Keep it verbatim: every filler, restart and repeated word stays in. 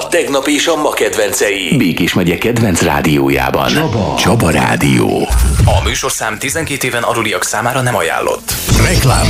A tegnap és a ma kedvencei. Békés megye kedvenc rádiójában. Csaba. Csaba Rádió. A műsorszám tizenkét éven aluliak számára nem ajánlott. Reklám.